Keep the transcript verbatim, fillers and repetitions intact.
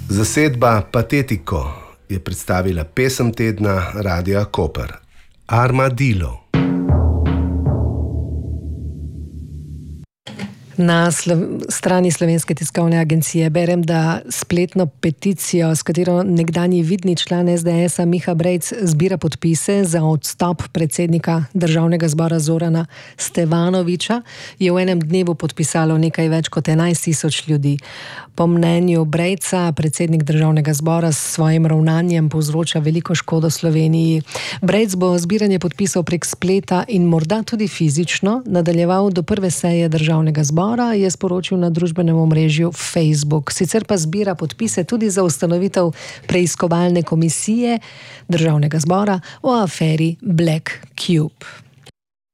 Zasedba Patetiko je predstavila pesem tedna Radia Koper Armadillo. Na slo- strani Slovenske tiskovne agencije berem, da spletno peticijo, s katero nekdanji vidni član es de es-a Miha Brejc zbira podpise za odstop predsednika Državnega zbora Zorana Stevanoviča, je v enem dnevu podpisalo nekaj več kot enajst tisoč ljudi. Po mnenju Brejca predsednik Državnega zbora s svojim ravnanjem povzroča veliko škodo Sloveniji. Brejc bo zbiranje podpisov prek spleta in morda tudi fizično nadaljeval do prve seje Državnega zbora, je sporočil na družbenem omrežju Facebook. Sicer pa zbira podpise tudi za ustanovitev preiskovalne komisije Državnega zbora o aferi Black Cube.